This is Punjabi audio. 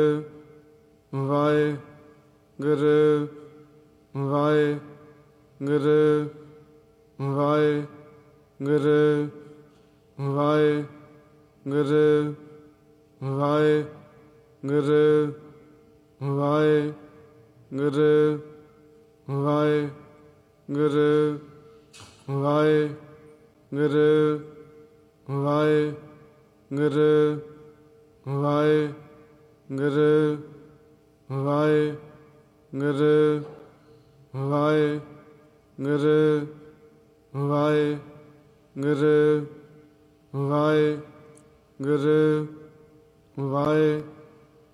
ਵਾਹਿਗੁਰੂ ਵਾਹਿਗੁਰੂ ਵਾਹਿਗੁਰੂ ਵਾਹਿਗੁਰੂ ਵਾਹਿਗੁਰੂ ਵਾਹਿਗੁਰੂ ਵਾਹਿਗੁਰੂ ਵਾਹਿਗੁਰੂ ਵਾਹਿਗੁਰੂ ਵਾਹਿਗੁਰੂ ਵਾਹਿਗੁਰੂ ਵਾਹਿਗੁਰੂ ਵਾਹਿਗੁਰੂ ਵਾਹਿਗੁਰੂ ਵਾਹਿਗੁਰੂ